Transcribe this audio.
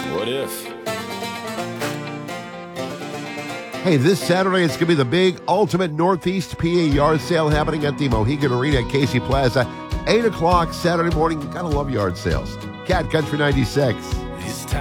What if? Hey, this Saturday, it's going to be the big Ultimate Northeast PA yard sale happening at the Mohegan Arena at Casey Plaza. 8 o'clock Saturday morning. You got to love yard sales. Cat Country 96. It's time